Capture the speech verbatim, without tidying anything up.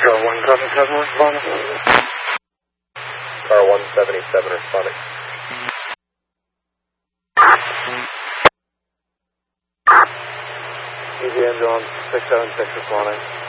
Car one seventy-seven responding. Car one seventy-seven responding. E V N John six seven six responding.